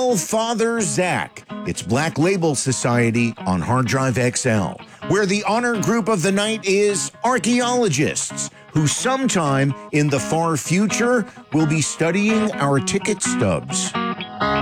Tell Father Zach. It's Black Label Society on Hard Drive XL, where the honor group of the night is archaeologists who sometime in the far future will be studying our ticket stubs.